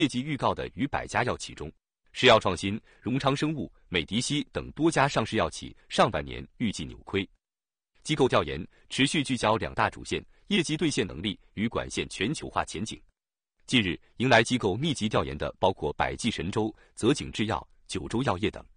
业绩预告的逾100家药企中，石药创新、荣昌生物、美迪西等多家上市药企上半年预计扭亏。机构调研持续聚焦2大主线：业绩兑现能力与管线全球化前景。近日，迎来机构密集调研的包括百济神州、泽景制药、九州药业等。